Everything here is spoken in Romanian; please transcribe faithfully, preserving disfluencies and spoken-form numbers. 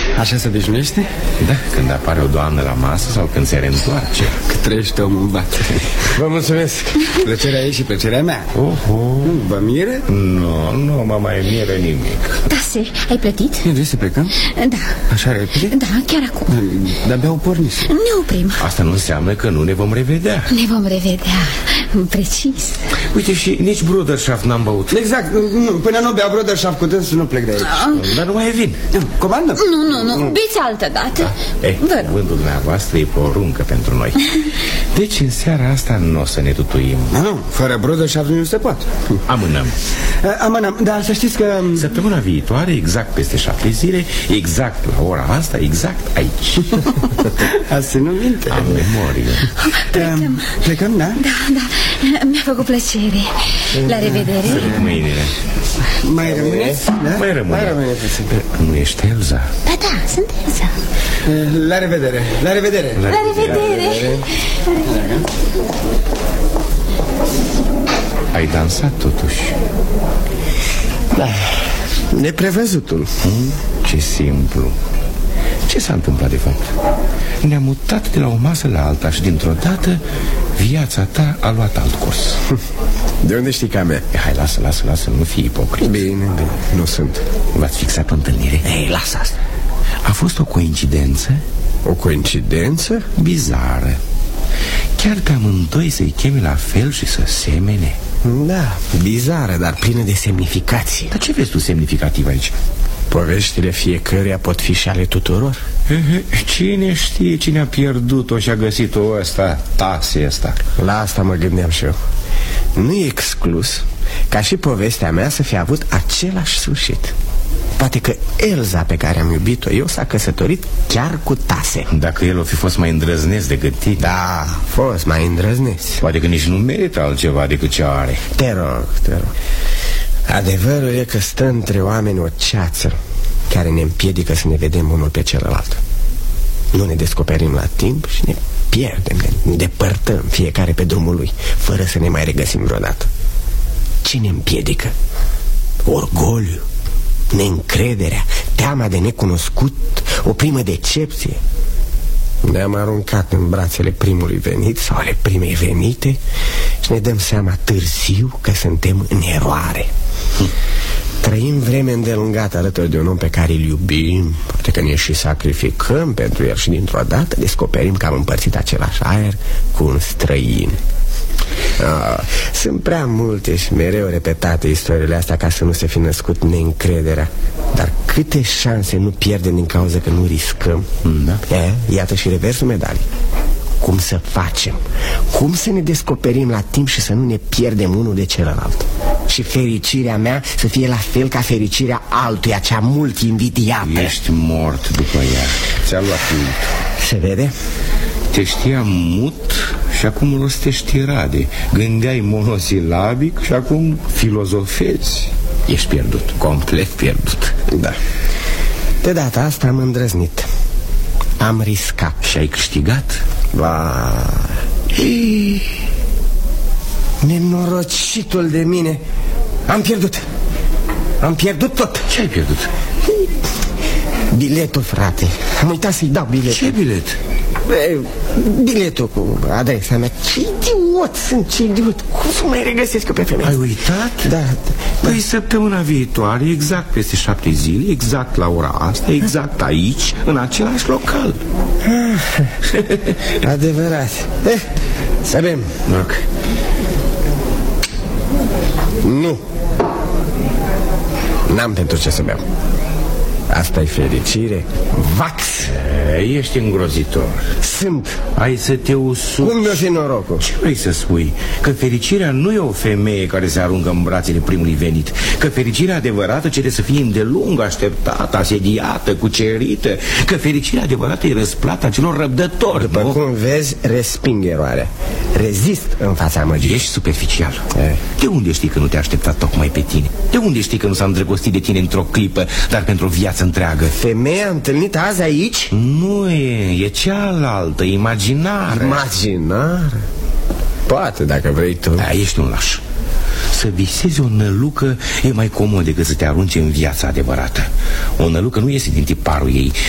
Așa se obișnuiește? Da, când apare o doamnă la masă sau când se reîntoarce. Că trăiește omul în bat. Vă mulțumesc. Plăcerea ei și plăcerea mea. Oho. Vă mire? Nu, nu mă mai mire nimic. Tase, ai plătit? E, vrei să plecăm? Da. Așa repede? Da, chiar acum. De-abia au pornit. Ne oprim. Asta nu înseamnă că nu ne vom revedea. Ne vom revedea, precis. Uite, și nici Bruderschaft n-am băut. Exact, până nu bea Bruderschaft cu dânsul nu plec de aici. Dar nu mai e vin. Comandă? Nu, nu, nu, beți altă dată. Da. Eh, cuvântul dumneavoastră e poruncă pentru noi. Deci în seara asta nu o să ne tutuim. Nu, fără Bruderschaft nu se poate. Amânăm. Amânăm, dar să știți că... Săptămâna viitoare, exact peste șapte zile, exact la ora asta, exact aici. Asta nu minte. Am memorie. Plecăm. Plecăm, da? Da, da, mi-a făcut plăcere. La revedere. Sărit mâinile. Mai rămâneți? Da? Mai rămâne. Mai rămâne puțin. Nu ești Elza? Da, da, sunt Elza. La revedere. La revedere. La revedere. Ai dansat totuși. Da, neprevăzutul. hmm? Ce simplu. Ce s-a întâmplat de fapt? Ne-am mutat de la o masă la alta și dintr-o dată viața ta a luat alt curs. De unde știi ca mea? Hai, lasă, lasă, lasă, nu fii ipocrit. Bine, bine, nu sunt. V-ați fixat pe întâlnire? Ei, lasă asta. A fost o coincidență? O coincidență? Bizară. Chiar pe amândoi să-i cheme la fel și să semene. Da, bizară, dar plină de semnificații. Dar ce vezi tu semnificativ aici? Poveștile fiecăruia pot fi și ale tuturor. Cine știe cine a pierdut-o și a găsit-o ăsta, Tase ăsta? La asta mă gândeam și eu. Nu e exclus ca și povestea mea să fie avut același sfârșit. Poate că Elza pe care am iubit-o eu s-a căsătorit chiar cu Tase. Dacă el o fi fost mai îndrăzneț decât tine. Da, fost mai îndrăzneț. Poate că nici nu merită altceva decât ce are. Te rog, te rog. Adevărul e că stă între oameni o ceață care ne împiedică să ne vedem unul pe celălalt. Nu ne descoperim la timp și ne pierdem, ne depărtăm fiecare pe drumul lui, fără să ne mai regăsim vreodată. Ce ne împiedică? Orgoliu, neîncrederea, teama de necunoscut, o primă decepție. Ne-am aruncat în brațele primului venit sau ale primei venite și ne dăm seama târziu că suntem în eroare. hm. Trăim vreme îndelungată alături de un om pe care îl iubim, poate că ne și sacrificăm pentru el și dintr-o dată descoperim că am împărțit același aer cu un străin. Ah, sunt prea multe și mereu repetate istoriile astea ca să nu se fi născut neîncrederea. Dar câte șanse nu pierdem din cauza că nu riscăm? Da. E, iată și reversul medalii. Cum să facem? Cum să ne descoperim la timp și să nu ne pierdem unul de celălalt? Și fericirea mea să fie la fel ca fericirea altuia, cea mult invidiată. Ești mort după ea. Ți-a luat timp. Se vede? Te știam mut și acum rostești tirade. Gândeai monosilabic și acum filozofezi. Ești pierdut, complet pierdut. Da. De data asta am îndrăznit. Am riscat. Și ai câștigat? Ba... Nenorocitul de mine. Am pierdut. Am pierdut tot. Ce ai pierdut? Biletul, frate. Am uitat să-i dau biletul. Ce bilet? Biletul cu adresa mea. Ce idiot sunt, ce idiot. Cum să mai regăsesc eu pe femeie? Ai uitat? Da. Păi săptămâna viitoare, exact peste șapte zile, exact la ora asta, exact aici, în același local. Adevărat. Eh, să bem. Noroc. Nu. N-am pentru ce să beau. Asta-i fericire. Vax. Ești îngrozitor. Sunt. Ai să te usuci. Cum mi-o fi norocul? Ce vrei să spui? Că fericirea nu e o femeie care se aruncă în brațele primului venit. Că fericirea adevărată cere să fie îndelung așteptată, asediată, cucerită. Că fericirea adevărată e răsplata celor răbdători. După nu? cum vezi, resping eroarea. Rezist în fața măgii. Ești superficial. E. De unde știi că nu te-a așteptat tocmai pe tine? De unde știi că nu s-a îndrăgostit de tine într-o clipă, dar pentru o viață întreagă? Femeia întâlnită azi aici? Nu e, e cealaltă, imaginară. Imaginară? Poate, dacă vrei tu. Da, ești un laș. Să visezi o nălucă e mai comod decât să te arunci în viața adevărată. O nălucă nu iese din tiparul ei,